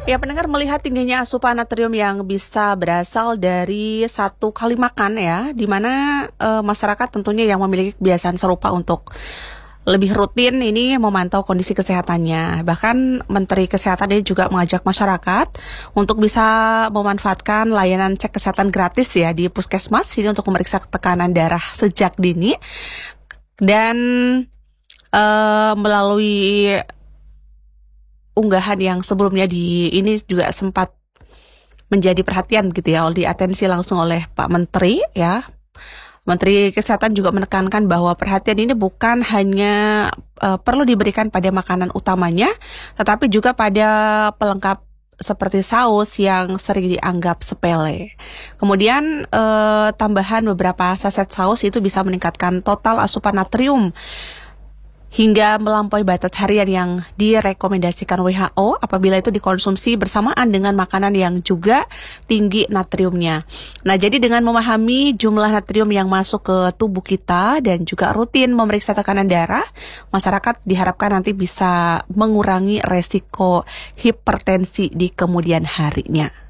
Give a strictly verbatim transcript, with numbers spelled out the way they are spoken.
Ya, pendengar, melihat tingginya asupan natrium yang bisa berasal dari satu kali makan ya, di mana e, masyarakat tentunya yang memiliki kebiasaan serupa untuk lebih rutin ini memantau kondisi kesehatannya. Bahkan Menteri Kesehatan ini juga mengajak masyarakat untuk bisa memanfaatkan layanan cek kesehatan gratis ya di puskesmas ini untuk memeriksa tekanan darah sejak dini. Dan e, melalui unggahan yang sebelumnya di ini juga sempat menjadi perhatian gitu ya, diatensi langsung oleh Pak Menteri ya. Menteri Kesehatan juga menekankan bahwa perhatian ini bukan hanya uh, perlu diberikan pada makanan utamanya, tetapi juga pada pelengkap seperti saus yang sering dianggap sepele. Kemudian uh, tambahan beberapa saset saus itu bisa meningkatkan total asupan natrium hingga melampaui batas harian yang direkomendasikan W H O apabila itu dikonsumsi bersamaan dengan makanan yang juga tinggi natriumnya. Nah, jadi dengan memahami jumlah natrium yang masuk ke tubuh kita dan juga rutin memeriksa tekanan darah, masyarakat diharapkan nanti bisa mengurangi resiko hipertensi di kemudian harinya.